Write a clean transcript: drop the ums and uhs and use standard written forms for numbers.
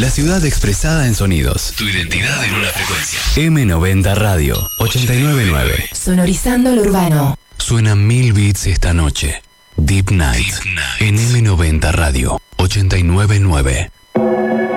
La ciudad expresada en sonidos. Tu identidad en una frecuencia. M90 Radio 899. Sonorizando lo urbano. Suenan 1000 beats esta noche. Deep Night. En M90 Radio 899.